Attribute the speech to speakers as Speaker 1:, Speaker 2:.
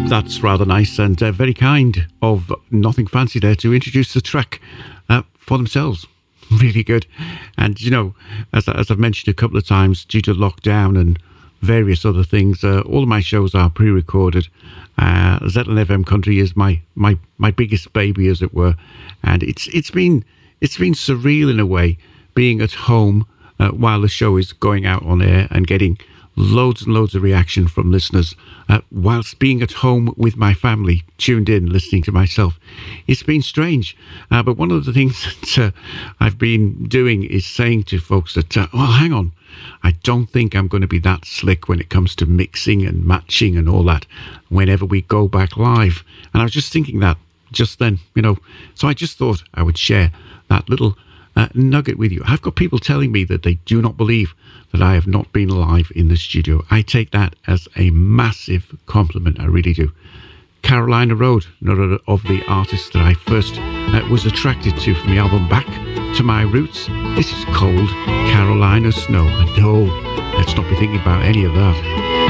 Speaker 1: That's rather nice and very kind of Nothing Fancy there to introduce the track for themselves. Really good. And, you know, as I've mentioned a couple of times, due to lockdown and various other things, all of my shows are pre-recorded. ZLFM Country is my biggest baby, as it were. And it's been surreal in a way, being at home while the show is going out on air and getting loads and loads of reaction from listeners whilst being at home with my family, tuned in, listening to myself. It's been strange, but one of the things that I've been doing is saying to folks that, well, hang on, I don't think I'm going to be that slick when it comes to mixing and matching and all that whenever we go back live. And I was just thinking that just then, you know, so I just thought I would share that little nugget with you. I've got people telling me that they do not believe that I have not been live in the studio. I take that as a massive compliment. I really do. Carolina Road, another of the artists that I first was attracted to from the album Back to My Roots. This is called Carolina Snow. And no, let's not be thinking about any of that.